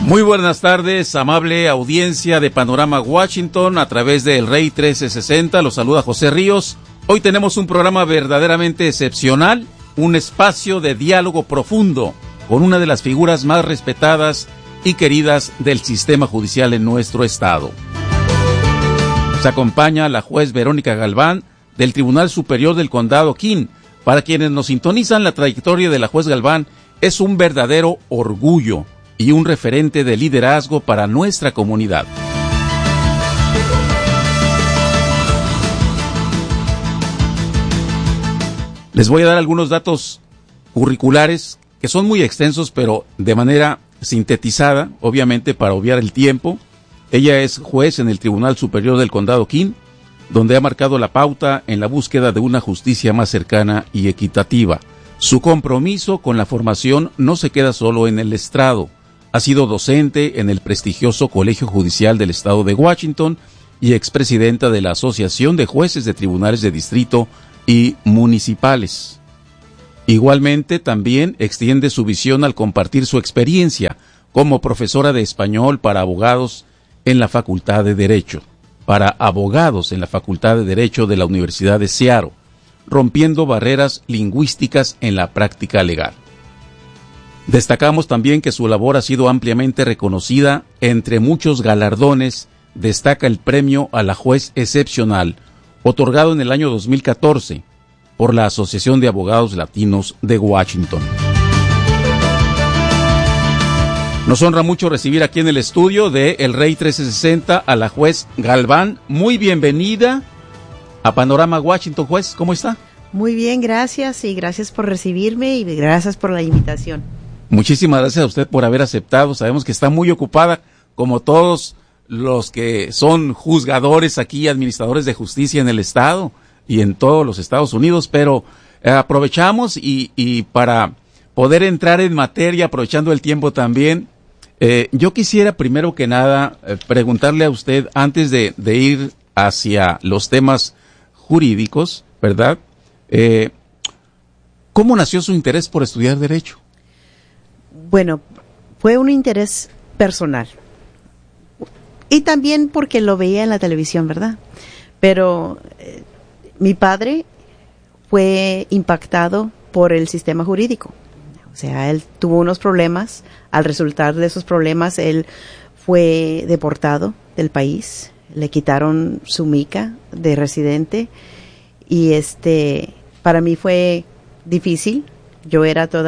Muy buenas tardes, amable audiencia de Panorama Washington a través de El Rey 1360. Los saluda José Ríos. Hoy tenemos un programa verdaderamente excepcional, un espacio de diálogo profundo con una de las figuras más respetadas y queridas del sistema judicial en nuestro estado. Nos acompaña la juez Verónica Galván del Tribunal Superior del Condado King. Para quienes nos sintonizan, la trayectoria de la juez Galván es un verdadero orgullo y un referente de liderazgo para nuestra comunidad. Les voy a dar algunos datos curriculares que son muy extensos, pero de manera sintetizada, obviamente para obviar el tiempo. Ella es juez en el Tribunal Superior del Condado King, donde ha marcado la pauta en la búsqueda de una justicia más cercana y equitativa. Su compromiso con la formación no se queda solo en el estrado. Ha sido docente en el prestigioso Colegio Judicial del Estado de Washington y expresidenta de la Asociación de Jueces de Tribunales de Distrito y Municipales. Igualmente, también extiende su visión al compartir su experiencia como profesora de español para abogados en la Facultad de Derecho, de la Universidad de Seattle, rompiendo barreras lingüísticas en la práctica legal. Destacamos también que su labor ha sido ampliamente reconocida. Entre muchos galardones, destaca el premio a la juez excepcional, otorgado en el año 2014 por la Asociación de Abogados Latinos de Washington. Nos honra mucho recibir aquí en el estudio de El Rey 1360 a la juez Galván. Muy bienvenida a Panorama Washington, juez. ¿Cómo está? Muy bien, gracias, y gracias por recibirme y gracias por la invitación. Muchísimas gracias a usted por haber aceptado. Sabemos que está muy ocupada, como todos los que son juzgadores aquí, administradores de justicia en el estado y en todos los Estados Unidos, pero aprovechamos y para poder entrar en materia, aprovechando el tiempo también, yo quisiera primero que nada preguntarle a usted, antes de ir hacia los temas jurídicos, ¿verdad? ¿Cómo nació su interés por estudiar Derecho? Bueno, fue un interés personal y también porque lo veía en la televisión, ¿verdad? Pero mi padre fue impactado por el sistema jurídico. O sea, él tuvo unos problemas. Al resultar de esos problemas, él fue deportado del país. Le quitaron su mica de residente y para mí fue difícil. Yo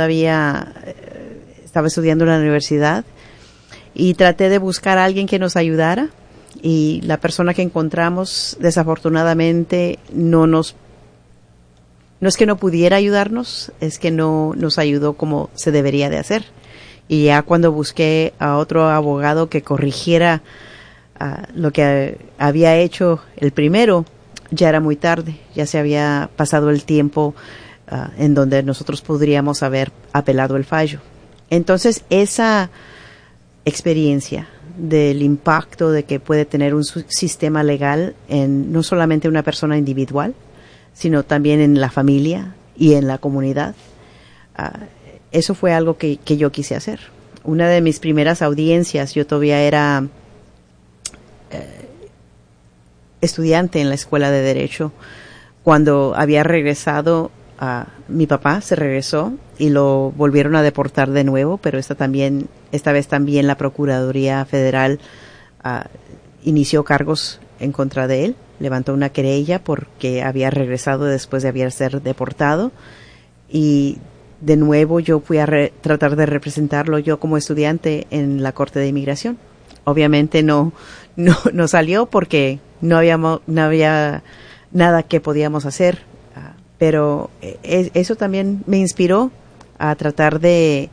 estaba estudiando en la universidad y traté de buscar a alguien que nos ayudara, y la persona que encontramos desafortunadamente no es que no pudiera ayudarnos, es que no nos ayudó como se debería de hacer. Y ya cuando busqué a otro abogado que corrigiera lo que había hecho el primero, ya era muy tarde, ya se había pasado el tiempo en donde nosotros podríamos haber apelado el fallo. Entonces, esa experiencia del impacto de que puede tener un sistema legal en no solamente una persona individual, sino también en la familia y en la comunidad, eso fue algo que yo quise hacer. Una de mis primeras audiencias, yo todavía era estudiante en la escuela de Derecho, cuando había regresado. Mi papá se regresó y lo volvieron a deportar de nuevo, pero esta vez también la Procuraduría Federal inició cargos en contra de él, levantó una querella porque había regresado después de haber sido deportado, y de nuevo yo fui a tratar de representarlo yo como estudiante en la Corte de Inmigración. Obviamente no salió porque no había nada que podíamos hacer. Pero eso también me inspiró a tratar de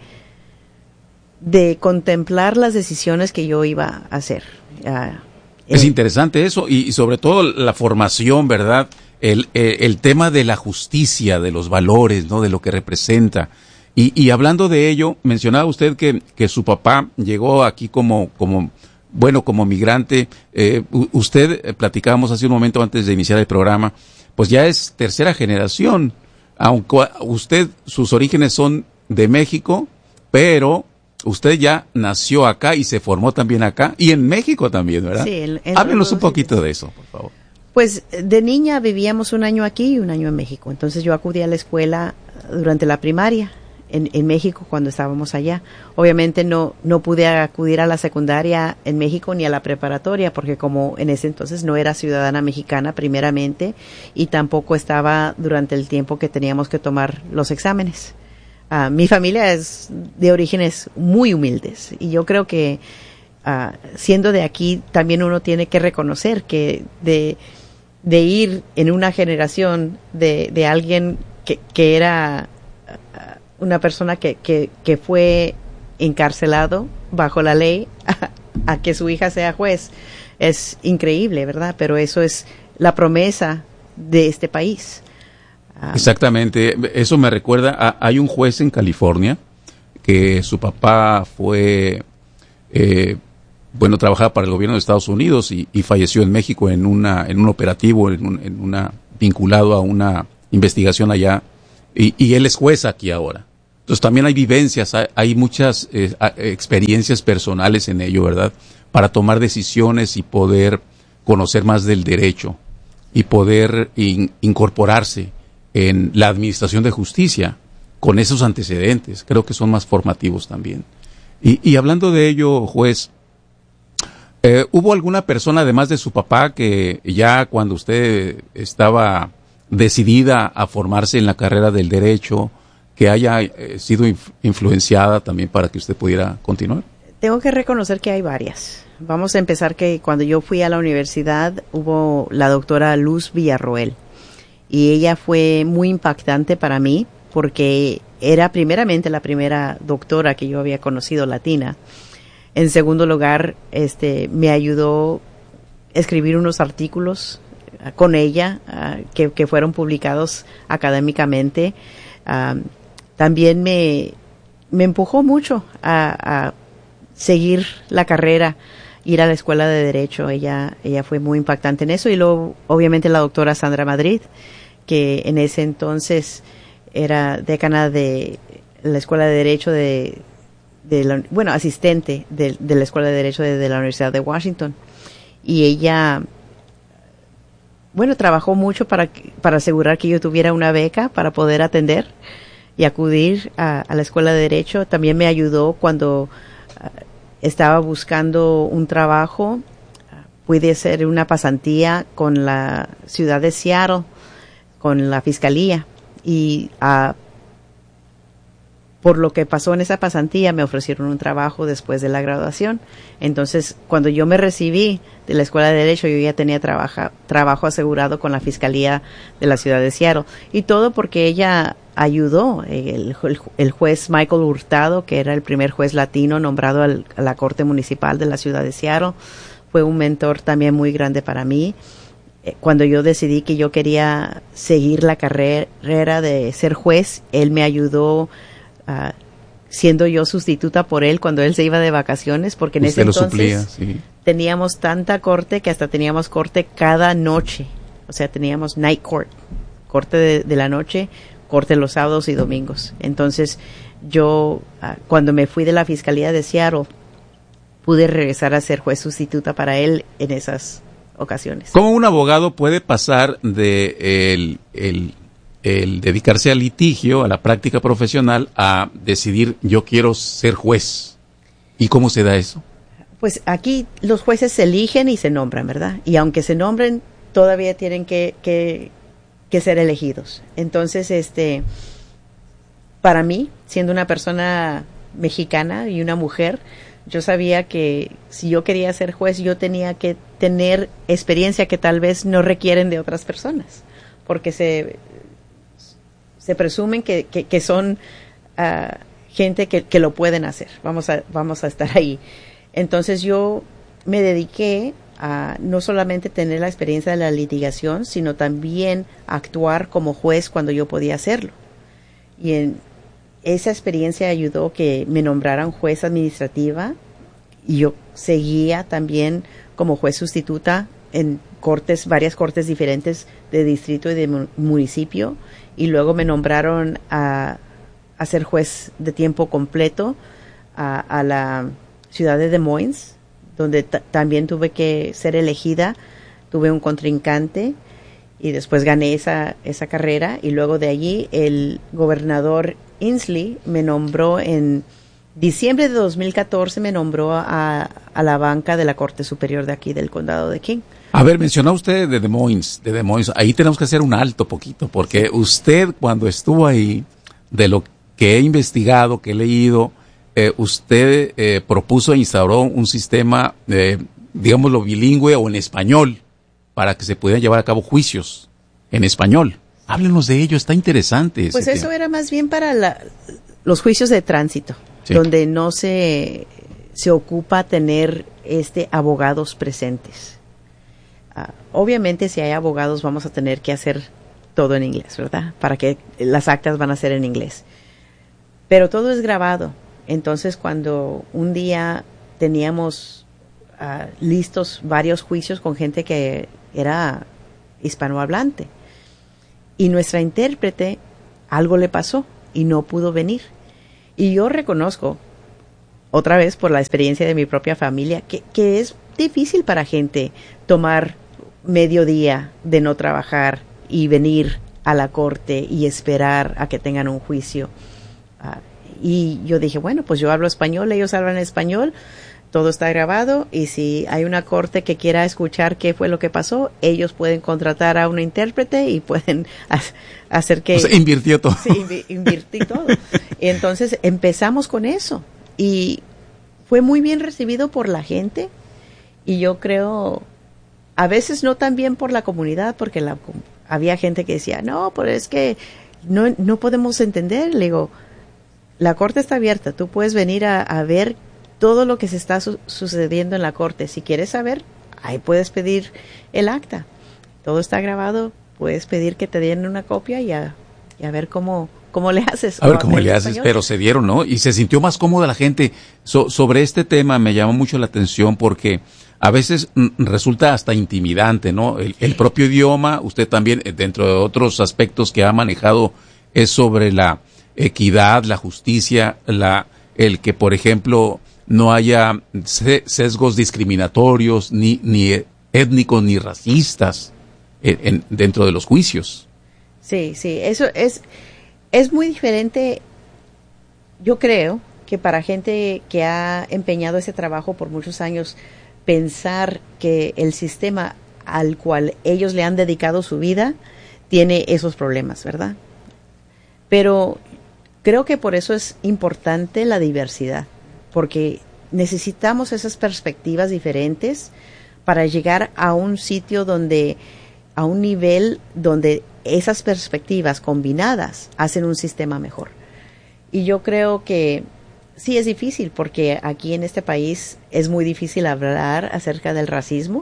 contemplar las decisiones que yo iba a hacer. Es interesante eso, y sobre todo la formación, ¿verdad? El tema de la justicia, de los valores, ¿no? De lo que representa. Y hablando de ello, mencionaba usted que su papá llegó aquí como migrante. Usted, platicábamos hace un momento antes de iniciar el programa, pues ya es tercera generación, aunque sus orígenes son de México, pero usted ya nació acá y se formó también acá y en México también, ¿verdad? Sí. Háblenos un poquito de eso, por favor. Pues de niña vivíamos un año aquí y un año en México. Entonces yo acudí a la escuela durante la primaria en México cuando estábamos allá. Obviamente no pude acudir a la secundaria en México ni a la preparatoria porque como en ese entonces no era ciudadana mexicana primeramente y tampoco estaba durante el tiempo que teníamos que tomar los exámenes. Mi familia es de orígenes muy humildes y yo creo que siendo de aquí también uno tiene que reconocer que de ir en una generación de alguien que era una persona que fue encarcelado bajo la ley a que su hija sea juez es increíble, ¿verdad? Pero eso es la promesa de este país. Exactamente, eso me recuerda hay un juez en California que su papá fue trabajaba para el gobierno de Estados Unidos y falleció en México en un operativo vinculado a una investigación allá y él es juez aquí ahora. Entonces también hay vivencias, hay muchas experiencias personales en ello, ¿verdad? Para tomar decisiones y poder conocer más del derecho y poder incorporarse en la administración de justicia con esos antecedentes. Creo que son más formativos también. Y hablando de ello, juez, ¿hubo alguna persona además de su papá que ya cuando usted estaba decidida a formarse en la carrera del derecho, que haya sido influenciada también para que usted pudiera continuar? Tengo que reconocer que hay varias. Vamos a empezar que cuando yo fui a la universidad hubo la doctora Luz Villarroel y ella fue muy impactante para mí porque era primeramente la primera doctora que yo había conocido latina. En segundo lugar, me ayudó a escribir unos artículos con ella que fueron publicados académicamente. También me empujó mucho a seguir la carrera, ir a la escuela de Derecho. Ella fue muy impactante en eso. Y luego, obviamente, la doctora Sandra Madrid, que en ese entonces era decana de la Escuela de Derecho asistente de la Escuela de Derecho de la Universidad de Washington. Y ella, trabajó mucho para asegurar que yo tuviera una beca para poder atender y acudir a la Escuela de Derecho. También me ayudó cuando estaba buscando un trabajo. Pude hacer una pasantía con la ciudad de Seattle, con la fiscalía. Y por lo que pasó en esa pasantía me ofrecieron un trabajo después de la graduación. Entonces, cuando yo me recibí de la Escuela de Derecho, yo ya tenía trabajo asegurado con la Fiscalía de la ciudad de Seattle. Y todo porque ella ayudó. El juez Michael Hurtado, que era el primer juez latino nombrado a la Corte Municipal de la ciudad de Seattle, fue un mentor también muy grande para mí. Cuando yo decidí que yo quería seguir la carrera de ser juez, él me ayudó siendo yo sustituta por él cuando él se iba de vacaciones, porque en ese entonces teníamos tanta corte que hasta teníamos corte cada noche. O sea, teníamos night court, corte de la noche, corte los sábados y domingos. Entonces yo, cuando me fui de la Fiscalía de Seattle, pude regresar a ser juez sustituta para él en esas ocasiones. ¿Cómo un abogado puede pasar de el dedicarse al litigio, a la práctica profesional, a decidir yo quiero ser juez? ¿Y cómo se da eso? Pues aquí los jueces se eligen y se nombran, ¿verdad? Y aunque se nombren, todavía tienen que ser elegidos. Entonces, para mí, siendo una persona mexicana y una mujer, yo sabía que si yo quería ser juez, yo tenía que tener experiencia que tal vez no requieren de otras personas, porque se presumen que son gente que lo pueden hacer. Vamos a estar ahí. Entonces yo me dediqué a no solamente tener la experiencia de la litigación, sino también actuar como juez cuando yo podía hacerlo. Y esa experiencia ayudó que me nombraran juez administrativa y yo seguía también como juez sustituta en varias cortes diferentes de distrito y de municipio, y luego me nombraron a ser juez de tiempo completo a la ciudad de Des Moines, donde también tuve que ser elegida. Tuve un contrincante y después gané esa carrera, y luego de allí el gobernador Inslee me nombró en diciembre de 2014, me nombró a la banca de la Corte Superior de aquí del condado de King. A ver, mencionó usted de Des Moines, ahí tenemos que hacer un alto poquito, porque usted cuando estuvo ahí, de lo que he investigado, que he leído, usted propuso e instauró un sistema, digámoslo, bilingüe o en español, para que se pudieran llevar a cabo juicios en español. Háblenos de ello, está interesante. Pues eso era más bien para los juicios de tránsito, sí, donde no se ocupa tener abogados presentes. Obviamente si hay abogados vamos a tener que hacer todo en inglés, ¿verdad? Para que las actas van a ser en inglés. Pero todo es grabado. Entonces cuando un día teníamos listos varios juicios con gente que era hispanohablante, y nuestra intérprete algo le pasó y no pudo venir. Y yo reconozco, otra vez por la experiencia de mi propia familia, que es difícil para gente tomar medio día de no trabajar y venir a la corte y esperar a que tengan un juicio. Y yo dije, bueno, pues yo hablo español, ellos hablan español, todo está grabado, y si hay una corte que quiera escuchar qué fue lo que pasó, ellos pueden contratar a un intérprete y pueden hacer que... O sea, invirtió todo. Sí, invirtí todo. Y entonces empezamos con eso, y fue muy bien recibido por la gente, y yo creo, a veces no tan bien por la comunidad, porque había gente que decía, no, pero es que no podemos entender. Le digo, la corte está abierta, tú puedes venir a ver todo lo que se está sucediendo en la corte. Si quieres saber, ahí puedes pedir el acta. Todo está grabado, puedes pedir que te den una copia y a ver cómo le haces. A ver cómo le haces, pero se dieron, ¿no? Y se sintió más cómoda la gente. Sobre este tema me llamó mucho la atención porque a veces resulta hasta intimidante, ¿no? El propio idioma, usted también, dentro de otros aspectos que ha manejado, es sobre la equidad, la justicia, el que, por ejemplo, no haya sesgos discriminatorios, ni étnicos, ni racistas dentro de los juicios. Sí, eso es muy diferente. Yo creo que para gente que ha empeñado ese trabajo por muchos años, pensar que el sistema al cual ellos le han dedicado su vida tiene esos problemas, ¿verdad? Pero creo que por eso es importante la diversidad, porque necesitamos esas perspectivas diferentes para llegar a un sitio a un nivel donde esas perspectivas combinadas hacen un sistema mejor. Y yo creo que sí es difícil, porque aquí en este país es muy difícil hablar acerca del racismo,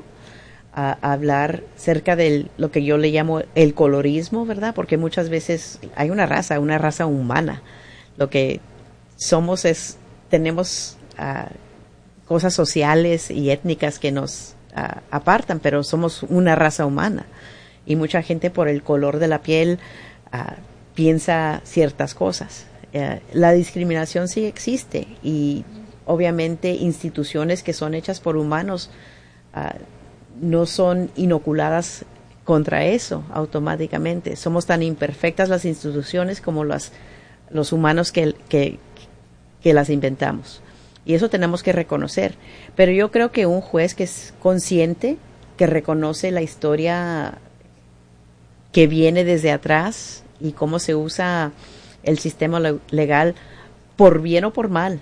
hablar acerca de lo que yo le llamo el colorismo, ¿verdad? Porque muchas veces hay una raza humana. Lo que somos tenemos cosas sociales y étnicas que nos apartan, pero somos una raza humana. Y mucha gente por el color de la piel piensa ciertas cosas. La discriminación sí existe, y obviamente instituciones que son hechas por humanos no son inoculadas contra eso automáticamente. Somos tan imperfectas las instituciones como los humanos que las inventamos. Y eso tenemos que reconocer. Pero yo creo que un juez que es consciente, que reconoce la historia que viene desde atrás y cómo se usa el sistema legal por bien o por mal,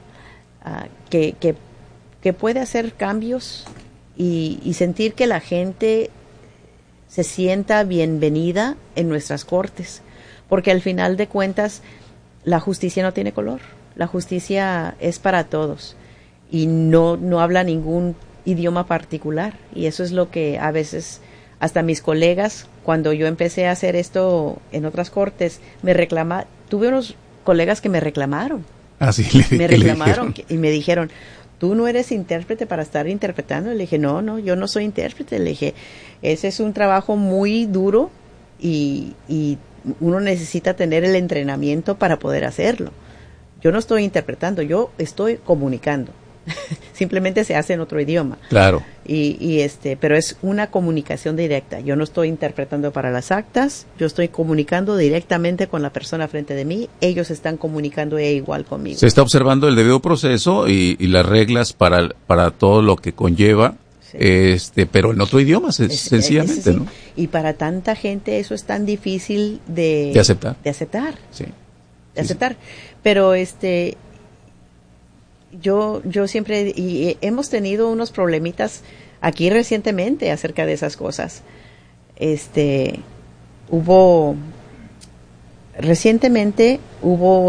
que puede hacer cambios y sentir que la gente se sienta bienvenida en nuestras cortes, porque al final de cuentas la justicia no tiene color, la justicia es para todos y no habla ningún idioma particular, y eso es lo que a veces hasta mis colegas, cuando yo empecé a hacer esto en otras cortes, tuve unos colegas que me reclamaron. Me reclamaron y me dijeron, tú no eres intérprete para estar interpretando. Le dije, no, yo no soy intérprete. Le dije, ese es un trabajo muy duro y uno necesita tener el entrenamiento para poder hacerlo. yo no estoy interpretando, yo estoy comunicando. Simplemente se hace en otro idioma. Claro. Pero es una comunicación directa. Yo no estoy interpretando para las actas, yo estoy comunicando directamente con la persona frente de mí, ellos están comunicando igual conmigo. Se está observando el debido proceso y las reglas para todo lo que conlleva, sí. Pero en otro idioma, sencillamente, sí. ¿no? Y para tanta gente eso es tan difícil de aceptar. De aceptar. Sí. De aceptar. Sí. Pero yo siempre, y hemos tenido unos problemitas aquí recientemente acerca de esas cosas. Recientemente hubo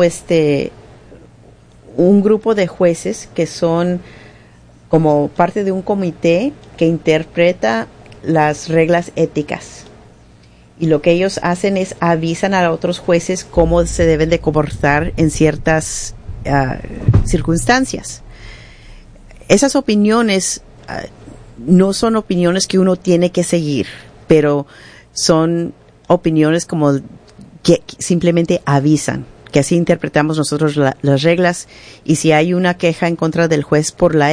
un grupo de jueces que son como parte de un comité que interpreta las reglas éticas. Y lo que ellos hacen es avisan a otros jueces cómo se deben de comportar en ciertas circunstancias. Esas opiniones no son opiniones que uno tiene que seguir, pero son opiniones como que simplemente avisan, que así interpretamos nosotros las reglas, y si hay una queja en contra del juez por la